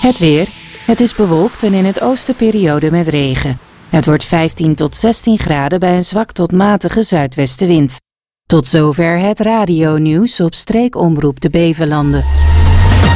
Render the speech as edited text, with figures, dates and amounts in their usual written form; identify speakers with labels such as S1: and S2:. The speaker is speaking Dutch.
S1: Het weer. Het is bewolkt en in het oosten periode met regen. Het wordt 15 tot 16 graden bij een zwak tot matige zuidwestenwind. Tot zover het radionieuws op streekomroep de Bevelanden.